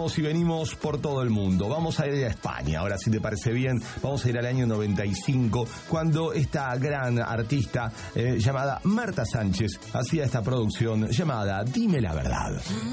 vamos y venimos por todo el mundo. Vamos a ir a España, ahora si te parece bien, vamos a ir al año 95, cuando esta gran artista llamada Marta Sánchez hacía esta producción llamada Dime la verdad.